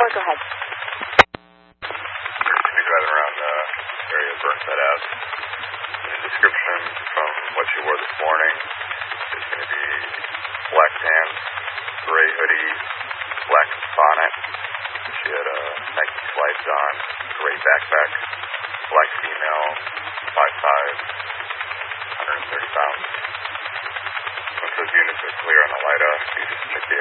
go ahead. She'll be driving around the area of Burnside Ave. The description from what she wore this morning is going to be black pants, gray hoodie, black bonnet. She had Nike slides on, gray backpack, black female, 5'5", 130 pounds. Once those units are clear on the LiDAR, you just check the